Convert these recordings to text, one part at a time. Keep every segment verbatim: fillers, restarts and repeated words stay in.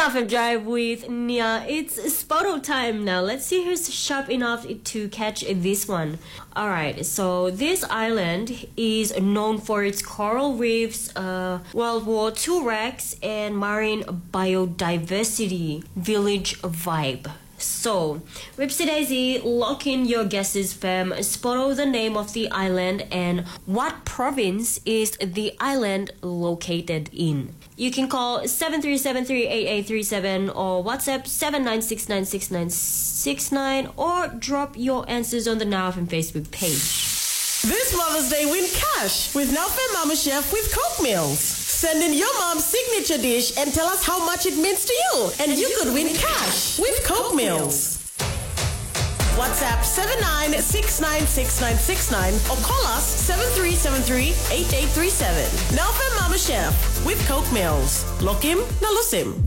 Now from Drive with Nia, it's Spoto time now. Let's see who's sharp enough to catch this one. Alright, so this island is known for its coral reefs, uh, World War Two wrecks, and marine biodiversity village vibe. So, Ripsy Daisy, lock in your guesses, fam. Spot the name of the island and what province is the island located in. You can call seven three seven three eight eight three seven or WhatsApp seven nine six nine six nine six nine or drop your answers on the Now F M Facebook page. This Mother's Day, win cash with Now F M Mama Chef with Coke Meals. Send in your mom's signature dish and tell us how much it means to you, and you could win cash with Coke Meals. WhatsApp seven nine six nine six nine six nine or call us seven three seven three eight eight three seven. Now F M Mama Chef with Coke Meals. Lokim na lusim.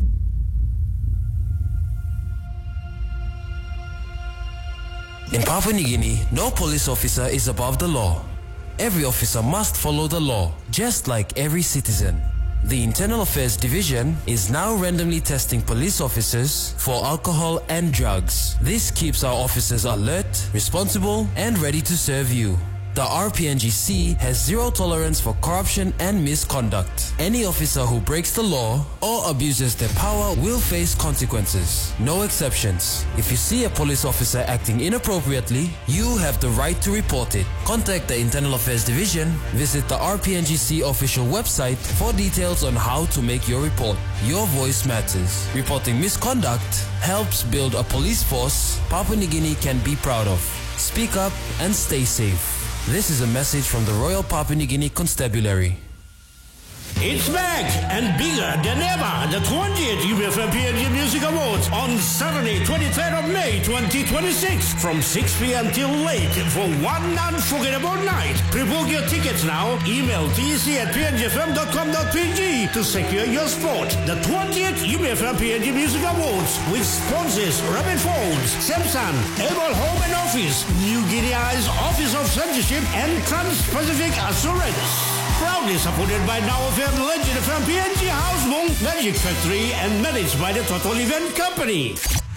In Papua New Guinea, no police officer is above the law. Every officer must follow the law, just like every citizen. The Internal Affairs Division is now randomly testing police officers for alcohol and drugs. This keeps our officers alert, responsible, and ready to serve you. The R P N G C has zero tolerance for corruption and misconduct. Any officer who breaks the law or abuses their power will face consequences. No exceptions. If you see a police officer acting inappropriately, you have the right to report it. Contact the Internal Affairs Division, visit the R P N G C official website for details on how to make your report. Your voice matters. Reporting misconduct helps build a police force Papua New Guinea can be proud of. Speak up and stay safe. This is a message from the Royal Papua New Guinea Constabulary. It's back and bigger than ever. The twentieth U B F M P N G Music Awards on Saturday, twenty-third of May, twenty twenty-six from six p.m. till late for one unforgettable night. Pre-book your tickets now. Email T C at p n g f m dot com dot p g to secure your spot. The twentieth U B F M P N G Music Awards with sponsors Rapid Phones, Samsung, Able Home and Office, New Guinea's Office of Censorship, and Trans-Pacific Assurance. Proudly supported by Now F M Legend F M P N G House Mong Magic Factory and managed by the Total Event Company.